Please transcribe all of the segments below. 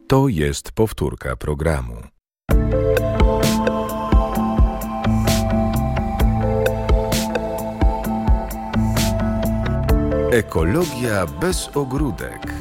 To jest powtórka programu. Ekologia bez ogródek.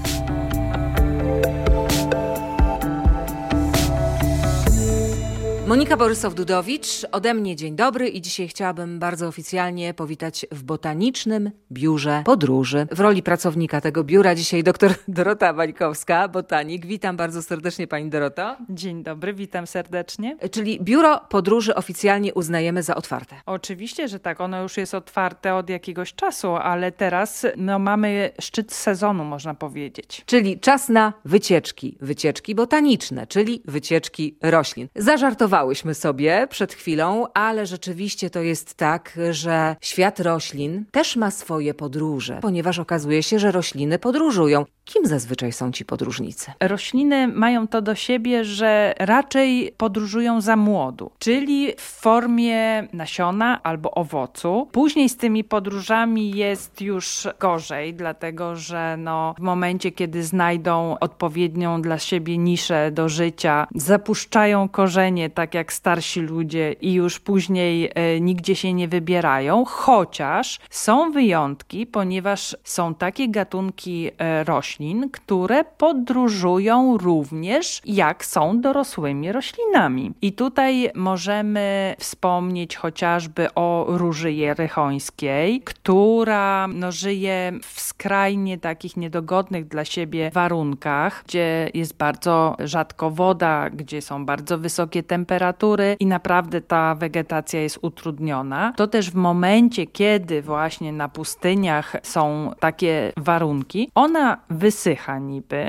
Monika Borysow-Dudowicz, ode mnie dzień dobry i dzisiaj chciałabym bardzo oficjalnie powitać w Botanicznym Biurze Podróży. W roli pracownika tego biura dzisiaj dr Dorota Wańkowska, botanik. Witam bardzo serdecznie pani Doroto. Dzień dobry, witam serdecznie. Czyli Biuro Podróży oficjalnie uznajemy za otwarte. Oczywiście, że tak, ono już jest otwarte od jakiegoś czasu, ale teraz mamy szczyt sezonu, można powiedzieć. Czyli czas na wycieczki botaniczne, czyli wycieczki roślin. Zażartowałyśmy sobie przed chwilą, ale rzeczywiście to jest tak, że świat roślin też ma swoje podróże, ponieważ okazuje się, że rośliny podróżują. Kim zazwyczaj są ci podróżnicy? Rośliny mają to do siebie, że raczej podróżują za młodu, czyli w formie nasiona albo owocu. Później z tymi podróżami jest już gorzej, dlatego że w momencie, kiedy znajdą odpowiednią dla siebie niszę do życia, zapuszczają korzenie, tak jak starsi ludzie i już później nigdzie się nie wybierają, chociaż są wyjątki, ponieważ są takie gatunki roślin, które podróżują również jak są dorosłymi roślinami. I tutaj możemy wspomnieć chociażby o róży jerychońskiej, która żyje w skrajnie takich niedogodnych dla siebie warunkach, gdzie jest bardzo rzadko woda, gdzie są bardzo wysokie temperatury i naprawdę ta wegetacja jest utrudniona. To też w momencie, kiedy właśnie na pustyniach są takie warunki, ona wysycha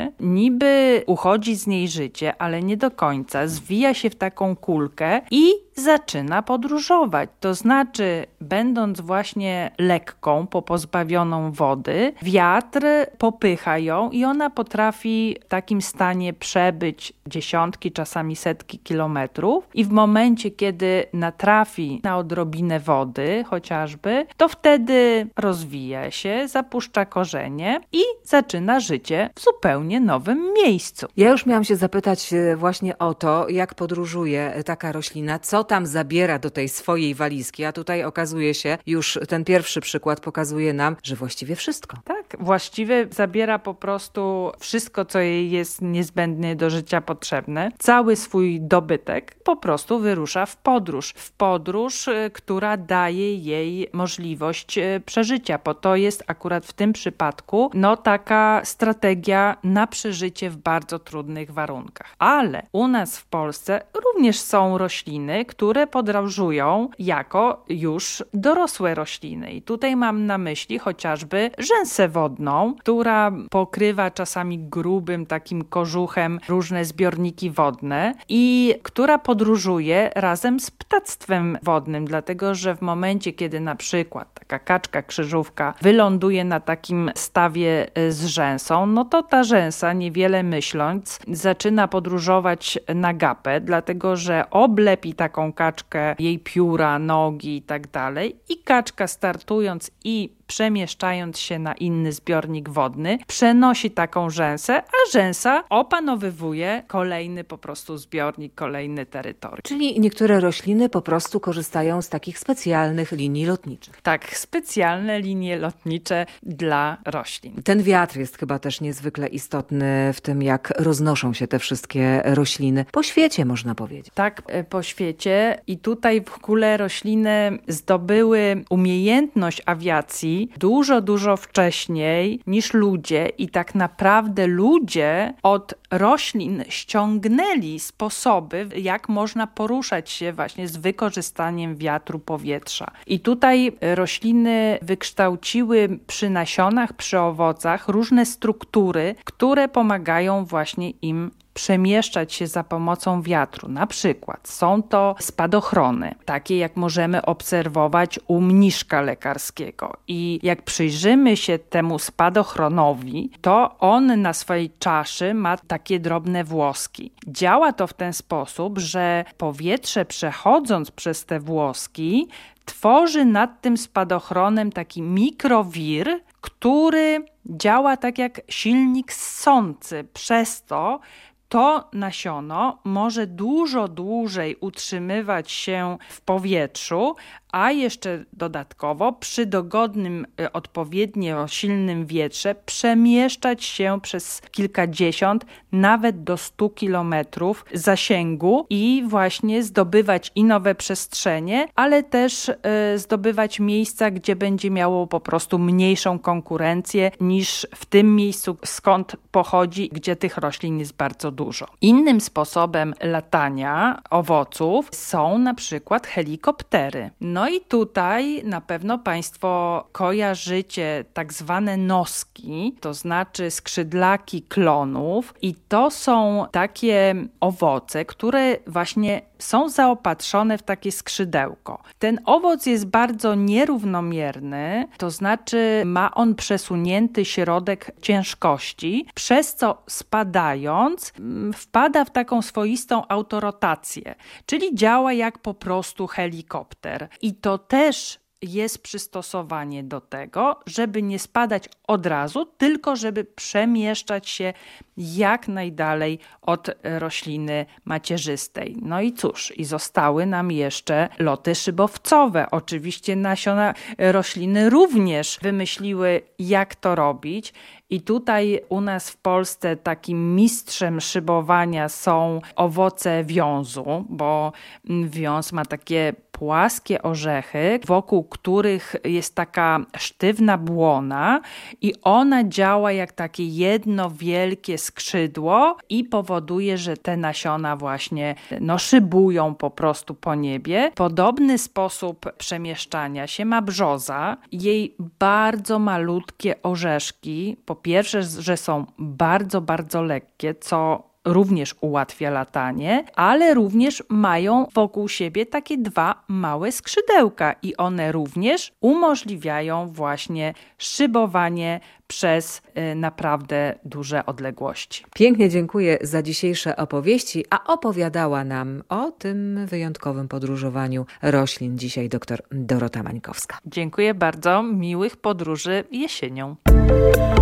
niby uchodzi z niej życie, ale nie do końca. Zwija się w taką kulkę i zaczyna podróżować. To znaczy, będąc właśnie lekką, pozbawioną wody, wiatr popycha ją i ona potrafi w takim stanie przebyć dziesiątki, czasami setki kilometrów i w momencie, kiedy natrafi na odrobinę wody chociażby, to wtedy rozwija się, zapuszcza korzenie i zaczyna życie w zupełnie nowym miejscu. Ja już miałam się zapytać właśnie o to, jak podróżuje taka roślina, co tam zabiera do tej swojej walizki, a tutaj okazuje się, już ten pierwszy przykład pokazuje nam, że właściwie wszystko. Tak, właściwie zabiera po prostu wszystko, co jej jest niezbędne do życia potrzebne. Cały swój dobytek po prostu wyrusza w podróż, która daje jej możliwość przeżycia, bo to jest akurat w tym przypadku taka strategia na przeżycie w bardzo trudnych warunkach. Ale u nas w Polsce również są rośliny, które podróżują jako już dorosłe rośliny. I tutaj mam na myśli chociażby rzęsę wodną, która pokrywa czasami grubym takim kożuchem różne zbiorniki wodne i która podróżuje razem z ptactwem wodnym, dlatego że w momencie, kiedy na przykład taka kaczka krzyżówka wyląduje na takim stawie z rzęsą, to ta rzęsa, niewiele myśląc, zaczyna podróżować na gapę, dlatego że oblepi taką kaczkę jej pióra, nogi i tak dalej i kaczka startując i przemieszczając się na inny zbiornik wodny, przenosi taką rzęsę, a rzęsa opanowywuje kolejny po prostu zbiornik, kolejny terytorium. Czyli niektóre rośliny po prostu korzystają z takich specjalnych linii lotniczych. Tak, specjalne linie lotnicze dla roślin. Ten wiatr jest chyba też niezwykle istotny w tym, jak roznoszą się te wszystkie rośliny. Po świecie można powiedzieć. Tak, po świecie i tutaj w ogóle rośliny zdobyły umiejętność awiacji dużo wcześniej niż ludzie i tak naprawdę ludzie od roślin ściągnęli sposoby, jak można poruszać się właśnie z wykorzystaniem wiatru, powietrza. I tutaj rośliny wykształciły przy nasionach, przy owocach różne struktury, które pomagają właśnie im przemieszczać się za pomocą wiatru. Na przykład są to spadochrony, takie jak możemy obserwować u mniszka lekarskiego. I jak przyjrzymy się temu spadochronowi, to on na swojej czaszy ma takie drobne włoski. Działa to w ten sposób, że powietrze przechodząc przez te włoski tworzy nad tym spadochronem taki mikrowir, który działa tak jak silnik ssący. Przez to nasiono może dużo dłużej utrzymywać się w powietrzu, a jeszcze dodatkowo przy dogodnym, odpowiednio silnym wietrze przemieszczać się przez kilkadziesiąt, nawet do 100 kilometrów zasięgu i właśnie zdobywać i nowe przestrzenie, ale też zdobywać miejsca, gdzie będzie miało po prostu mniejszą konkurencję niż w tym miejscu, skąd pochodzi, gdzie tych roślin jest bardzo dużo. Innym sposobem latania owoców są na przykład helikoptery. No i tutaj na pewno Państwo kojarzycie tak zwane noski, to znaczy skrzydlaki klonów, i to są takie owoce, które właśnie są zaopatrzone w takie skrzydełko. Ten owoc jest bardzo nierównomierny, to znaczy ma on przesunięty środek ciężkości, przez co spadając wpada w taką swoistą autorotację, czyli działa jak po prostu helikopter. I to też jest przystosowanie do tego, żeby nie spadać od razu, tylko żeby przemieszczać się jak najdalej od rośliny macierzystej. No i cóż, i zostały nam jeszcze loty szybowcowe. Oczywiście nasiona rośliny również wymyśliły, jak to robić. I tutaj u nas w Polsce takim mistrzem szybowania są owoce wiązu, bo wiąz ma takie płaskie orzechy, wokół których jest taka sztywna błona i ona działa jak takie jedno wielkie skrzydło i powoduje, że te nasiona właśnie szybują po prostu po niebie. Podobny sposób przemieszczania się ma brzoza. Jej bardzo malutkie orzeszki, po pierwsze, że są bardzo, bardzo lekkie, co również ułatwia latanie, ale również mają wokół siebie takie dwa małe skrzydełka i one również umożliwiają właśnie szybowanie przez naprawdę duże odległości. Pięknie dziękuję za dzisiejsze opowieści, a opowiadała nam o tym wyjątkowym podróżowaniu roślin dzisiaj dr Dorota Mańkowska. Dziękuję bardzo, miłych podróży jesienią.